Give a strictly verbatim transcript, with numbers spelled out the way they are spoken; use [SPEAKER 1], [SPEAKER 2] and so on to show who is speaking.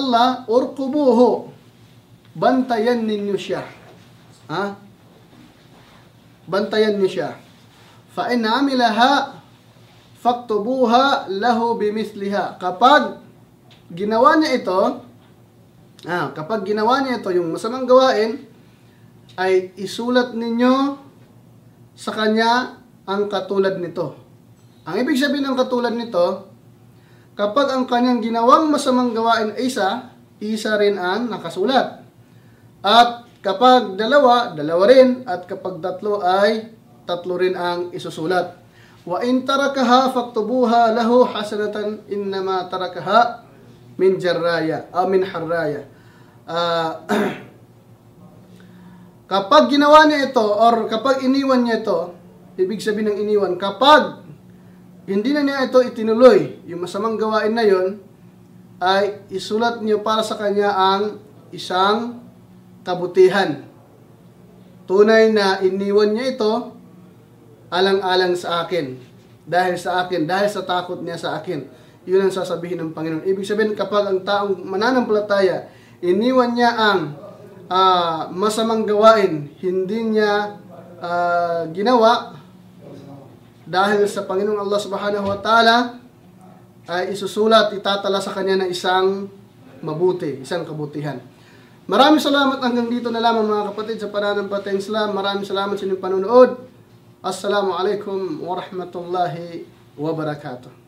[SPEAKER 1] Allah, urqubuhu, bantayan ninyo siya. Ha? Bantayan niyo siya. Fa in amilaha faktubuha lahu bimithliha. Kapag ginawa niya ito, ah, kapag ginawa niya ito, yung masamang gawain, ay isulat ninyo sa kanya ang katulad nito. Ang ibig sabihin ng katulad nito, kapag ang kanyang ginawang masamang gawain ay isa, isa rin ang nakasulat. At kapag dalawa, dalawa rin. At kapag tatlo ay tatlo rin ang isusulat. Wa in tarakaha faktubuha lahu hasanatan innama tarakaha min jarraya o min harraya. Uh, kapag ginawa niya ito or kapag iniwan niya ito, ibig sabihin ng iniwan, kapag hindi na niya ito itinuloy, yung masamang gawain na yon, ay isulat niyo para sa kanya ang isang kabutihan. Tunay na iniwan niya ito alang-alang sa akin. Dahil sa akin, dahil sa takot niya sa akin. Yun ang sasabihin ng Panginoon. Ibig sabihin, kapag ang taong mananampalataya, iniwan niya ang uh, masamang gawain, hindi niya uh, ginawa, dahil sa Panginoong Allah Subhanahu wa Ta'ala, ay isusulat, itatala sa kanya na isang mabuti, isang kabutihan. Maraming salamat, hanggang dito na lamang mga kapatid sa pananampalatayang Islam. Maraming salamat sa inyong panonood. Assalamualaikum warahmatullahi wabarakatuh.